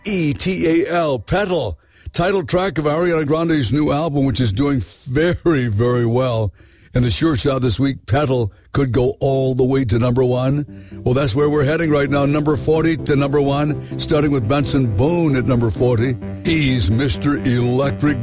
E-T-A-L, Petal. Title track of Ariana Grande's new album, which is doing very, very well. And the Sure Shot this week, Petal, could go all the way to number one. Well, that's where we're heading right now, number 40 to number one, starting with Benson Boone at number 40. He's Mr. Electric